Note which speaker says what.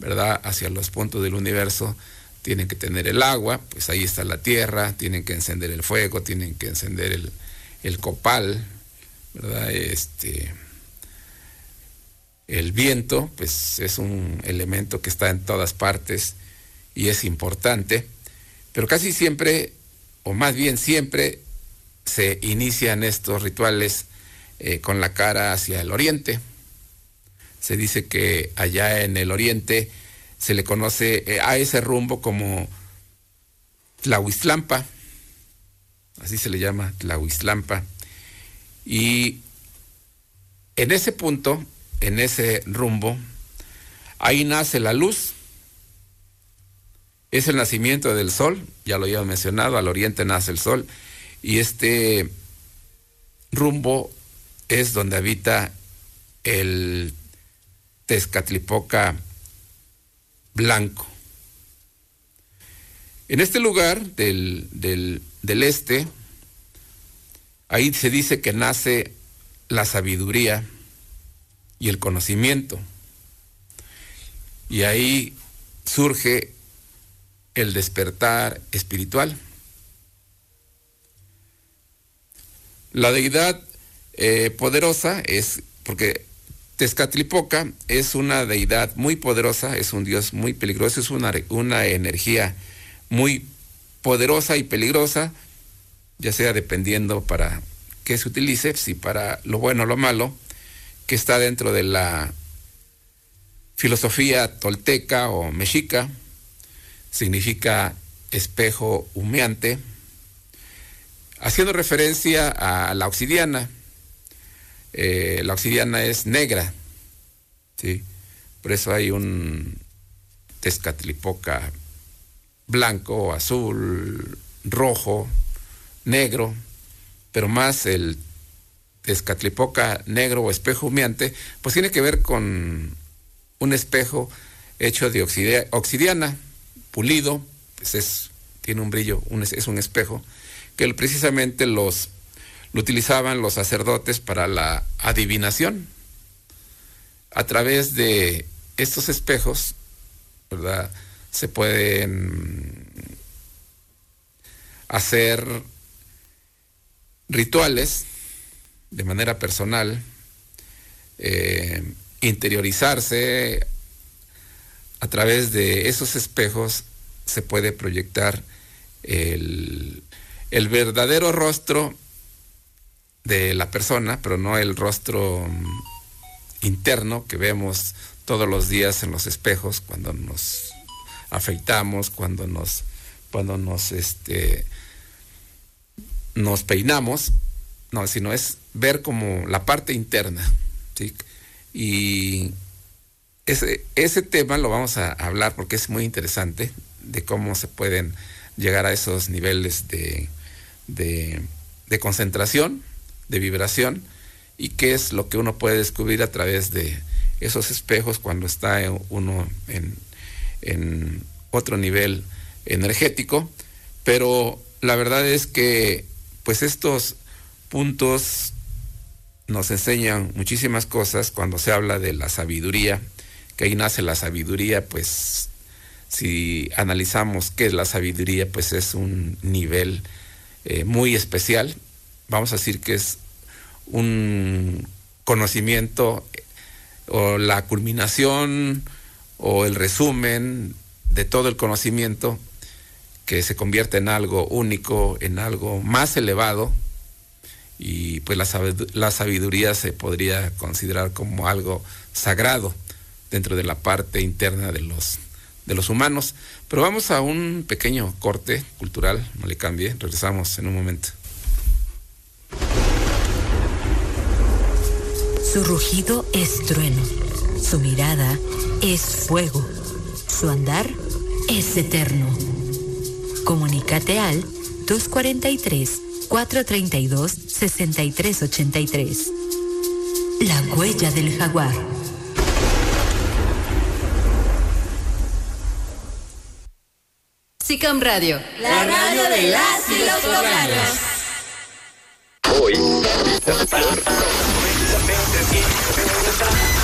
Speaker 1: ¿verdad? Hacia los puntos del universo tienen que tener el agua, pues ahí está la tierra, tienen que encender el fuego, tienen que encender el copal, ¿verdad? El viento, pues es un elemento que está en todas partes y es importante, pero casi siempre, o más bien siempre, se inician estos rituales con la cara hacia el oriente. Se dice que allá en el oriente se le conoce a ese rumbo como Tlahuiztlampa, así se le llama, Tlahuiztlampa. Y en ese punto, en ese rumbo, ahí nace la luz. Es el nacimiento del sol, ya lo había mencionado, al oriente nace el sol, y este rumbo es donde habita el Tezcatlipoca blanco. En este lugar del este, ahí se dice que nace la sabiduría y el conocimiento. Y ahí surge el despertar espiritual. La deidad poderosa es, porque Tezcatlipoca es una deidad muy poderosa, es un dios muy peligroso, es una energía muy poderosa y peligrosa, ya sea dependiendo para qué se utilice, si para lo bueno o lo malo, que está dentro de la filosofía tolteca o mexica. Significa espejo humeante, haciendo referencia a la obsidiana. La obsidiana es negra, ¿sí? Por eso hay un Tezcatlipoca blanco, azul, rojo, negro, pero más el Tezcatlipoca negro o espejo humeante, pues tiene que ver con un espejo hecho de obsidiana, pulido, pues tiene un brillo, es un espejo, que precisamente lo utilizaban los sacerdotes para la adivinación. A través de estos espejos, ¿verdad?, se pueden hacer rituales de manera personal, interiorizarse. A través de esos espejos se puede proyectar el verdadero rostro de la persona, pero no el rostro interno que vemos todos los días en los espejos cuando nos afeitamos, cuando nos peinamos, no, sino es ver como la parte interna, ¿sí? Y ese tema lo vamos a hablar porque es muy interesante, de cómo se pueden llegar a esos niveles de concentración, de vibración, y qué es lo que uno puede descubrir a través de esos espejos cuando está uno en otro nivel energético. Pero la verdad es que pues estos puntos nos enseñan muchísimas cosas cuando se habla de la sabiduría, que ahí nace la sabiduría. Pues si analizamos qué es la sabiduría, pues es un nivel muy especial. Vamos a decir que es un conocimiento o la culminación o el resumen de todo el conocimiento que se convierte en algo único, en algo más elevado, y pues la sabiduría se podría considerar como algo sagrado dentro de la parte interna de los humanos. Pero vamos a un pequeño corte cultural, no le cambie, regresamos en un momento.
Speaker 2: Su rugido es trueno, su mirada es fuego, su andar es eterno. Comunícate al 243-432-6383. La huella del jaguar.
Speaker 3: SICAM Radio, la radio de las y los foráneos.
Speaker 4: Hoy